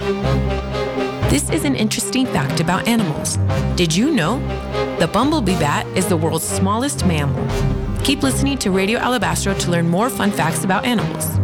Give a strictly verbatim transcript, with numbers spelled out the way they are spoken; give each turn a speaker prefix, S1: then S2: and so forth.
S1: This is an interesting fact about animals. Did you know? The bumblebee bat is the world's smallest mammal. Keep listening to Radio Alabastro to learn more fun facts about animals.